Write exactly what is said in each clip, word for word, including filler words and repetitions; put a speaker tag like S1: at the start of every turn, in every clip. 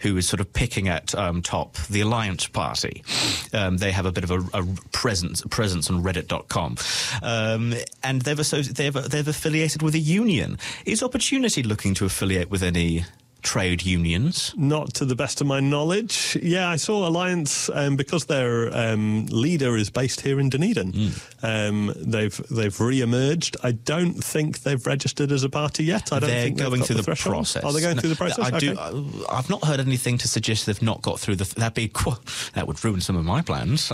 S1: who is sort of picking at um, top the Alliance Party. Um, they have a bit of a, a presence presence on reddit dot com, um, and they've, associ- they've they've affiliated with a union. Is Opportunity looking to affiliate with any trade unions?
S2: Not to the best of my knowledge. Yeah, I saw Alliance, um, because their um, leader is based here in Dunedin. Mm. Um, they've they've re-emerged. I don't think they've registered as a party yet. I don't
S1: they're
S2: think
S1: going through the,
S2: the
S1: process.
S2: Are they going
S1: no,
S2: through the process?
S1: I
S2: okay.
S1: do. I've not heard anything to suggest they've not got through the. That'd be that would ruin some of my plans.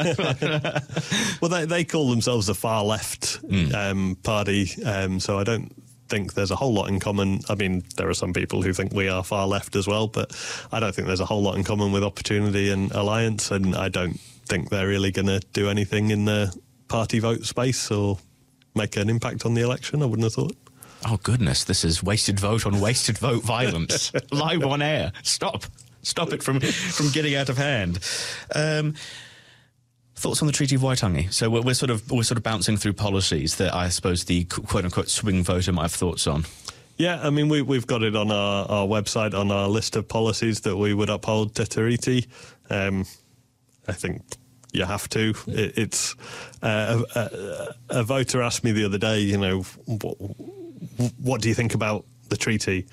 S2: Well, they they call themselves a far left mm. um, party, um, so I don't think there's a whole lot in common. I mean, there are some people who think we are far left as well, but I don't think there's a whole lot in common with Opportunity and Alliance, and I don't think they're really going to do anything in the party vote space or make an impact on the election. I wouldn't have thought.
S1: Oh, goodness, this is wasted vote on wasted vote violence. Live on air. Stop. Stop it from, from getting out of hand. Um... Thoughts on the Treaty of Waitangi? So we're, we're sort of we're sort of bouncing through policies that I suppose the quote unquote swing voter might have thoughts on.
S2: Yeah, I mean we we've got it on our, our website on our list of policies that we would uphold Te Tiriti. Um, I think you have to. It, it's uh, a, a, a voter asked me the other day, you know, what, what do you think about the treaty?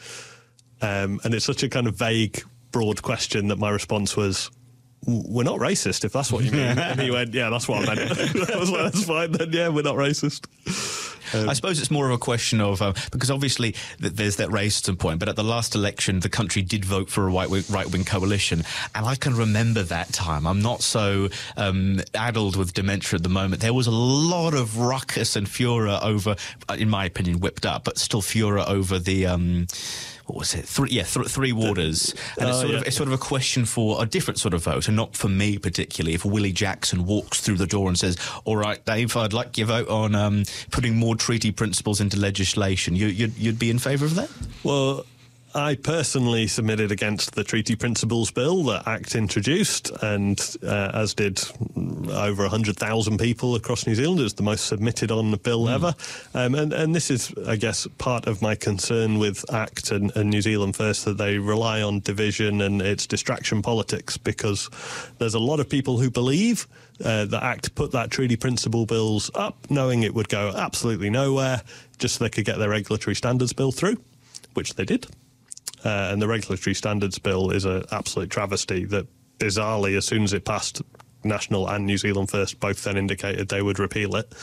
S2: Um, and it's such a kind of vague, broad question that my response was, we're not racist, if that's what you mean. And he went, yeah, that's what I meant. I was like, that's fine then, yeah, we're not racist. Um,
S1: I suppose it's more of a question of, uh, because obviously th- there's that racism point, but at the last election, the country did vote for a right-wing, right-wing coalition, and I can remember that time. I'm not so um, addled with dementia at the moment. There was a lot of ruckus and furor over, in my opinion, whipped up, but still furor over the... Um, What was it? Three, yeah, th- three waters. And it's,
S2: uh,
S1: sort
S2: yeah.
S1: of, it's sort of a question for a different sort of vote, and not for me particularly. If Willie Jackson walks through the door and says, all right, Dave, I'd like your vote on um, putting more treaty principles into legislation, you, you'd, you'd be in favour of that?
S2: Well, I personally submitted against the Treaty Principles Bill that ACT introduced, and uh, as did over one hundred thousand people across New Zealand. It was the most submitted on the bill mm. ever. Um, and, and this is, I guess, part of my concern with ACT and, and New Zealand First, that they rely on division and it's distraction politics, because there's a lot of people who believe uh, that ACT put that Treaty Principle Bills up knowing it would go absolutely nowhere, just so they could get their Regulatory Standards Bill through, which they did. Uh, and the Regulatory Standards Bill is an absolute travesty that, bizarrely, as soon as it passed, National and New Zealand First both then indicated they would repeal it.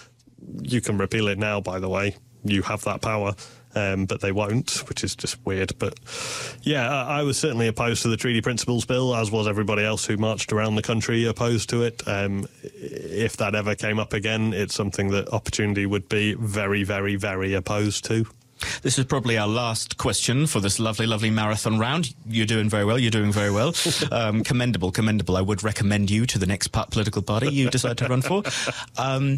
S2: You can repeal it now, by the way. You have that power, um, but they won't, which is just weird. But, yeah, I, I was certainly opposed to the Treaty Principles Bill, as was everybody else who marched around the country opposed to it. Um, if that ever came up again, it's something that Opportunity would be very, very, very opposed to.
S1: This is probably our last question for this lovely, lovely marathon round. You're doing very well. You're doing very well. Um, commendable, commendable. I would recommend you to the next political party you decide to run for. Um,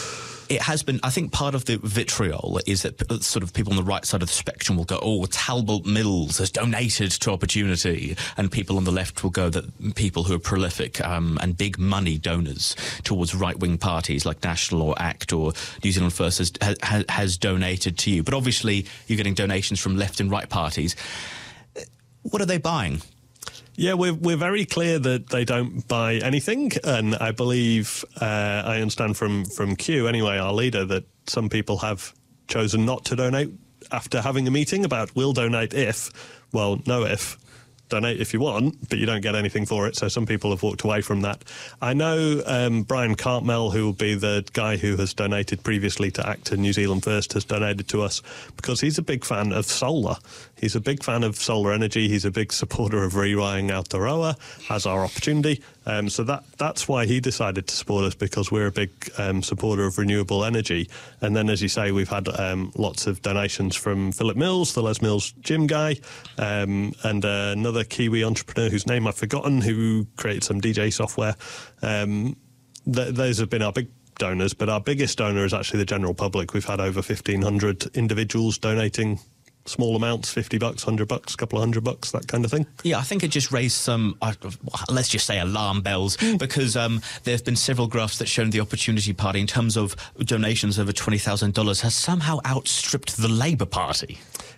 S1: it has been, I think part of the vitriol is that sort of people on the right side of the spectrum will go, oh, Talbot Mills has donated to Opportunity, and people on the left will go that people who are prolific um, and big money donors towards right-wing parties like National or ACT or New Zealand First has, has, has donated to you. But obviously you're getting donations from left and right parties. What are they buying?
S2: Yeah, we're we're very clear that they don't buy anything, and I believe uh, I understand from from Q anyway, our leader, that some people have chosen not to donate after having a meeting about we'll donate if, well, no if. Donate if you want, but you don't get anything for it. So some people have walked away from that. I know um, Brian Cartmel, who will be the guy who has donated previously to ACT and New Zealand First, has donated to us because he's a big fan of solar. He's a big fan of solar energy. He's a big supporter of rewiring Aotearoa, as our Opportunity. Um, so that that's why he decided to support us, because we're a big um, supporter of renewable energy. And then, as you say, we've had um, lots of donations from Philip Mills, the Les Mills gym guy, um, and uh, another Kiwi entrepreneur whose name I've forgotten, who created some D J software. Um, th- those have been our big donors, but our biggest donor is actually the general public. We've had over fifteen hundred individuals donating small amounts, fifty bucks, one hundred bucks, a couple of hundred bucks, that kind of thing.
S1: Yeah, I think it just raised some, uh, let's just say alarm bells, mm. because um, there have been several graphs that shown the Opportunity Party, in terms of donations over twenty thousand dollars, has somehow outstripped the Labour Party.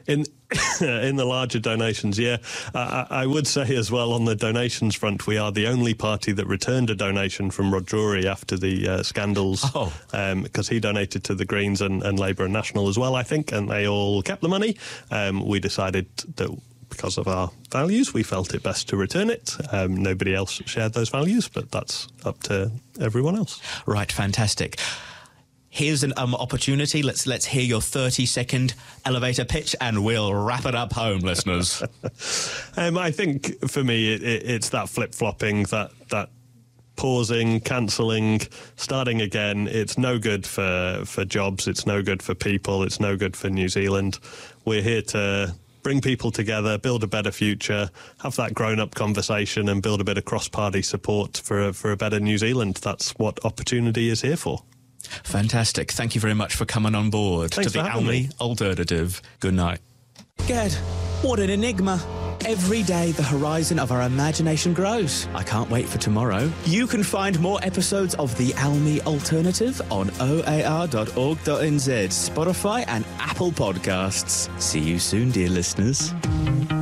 S2: In in the larger donations, yeah. Uh, I, I would say as well on the donations front, we are the only party that returned a donation from Rod Drury after the uh, scandals.
S1: Oh.
S2: Because um, he donated to the Greens and, and Labour and National as well, I think, and they all kept the money. Um, we decided that because of our values, we felt it best to return it. Um, nobody else shared those values, but that's up to everyone else.
S1: Right, fantastic. Here's an um, opportunity. Let's let's hear your thirty-second elevator pitch, and we'll wrap it up home, listeners.
S2: um, I think for me, it, it, it's that flip-flopping, that that pausing, cancelling, starting again. It's no good for for jobs. It's no good for people. It's no good for New Zealand. We're here to bring people together, build a better future, have that grown-up conversation, and build a bit of cross-party support for a, for a better New Zealand. That's what Opportunity is here for.
S1: Fantastic. Thank you very much for coming on board
S2: Thanks
S1: to the
S2: for having me.
S1: ALMI Alternative. Good night.
S3: Ged, what an enigma. Every day the horizon of our imagination grows. I can't wait for tomorrow. You can find more episodes of the ALMI Alternative on o a r dot org dot n z, Spotify and Apple Podcasts. See you soon, dear listeners.